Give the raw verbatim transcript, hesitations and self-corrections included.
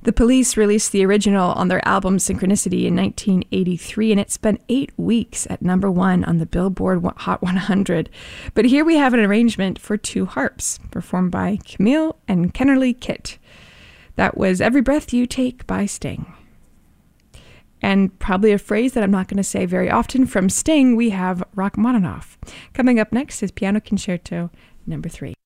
The Police released the original on their album Synchronicity in nineteen eighty-three, and it spent eight weeks at number one on the Billboard Hot one hundred. But here we have an arrangement for two harps, performed by Camille and Kennerly Kit. That was Every Breath You Take by Sting. And probably a phrase that I'm not going to say very often from Sting, we have Rachmaninoff. Coming up next is Piano Concerto number three.